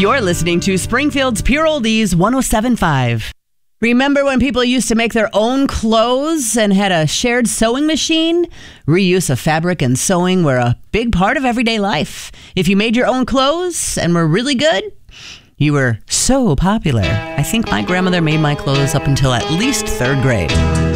You're listening to Springfield's Pure Oldies 107.5. Remember when people used to make their own clothes and had a shared sewing machine? Reuse of fabric and sewing were a big part of everyday life. If you made your own clothes and were really good, you were so popular. I think my grandmother made my clothes up until at least third grade.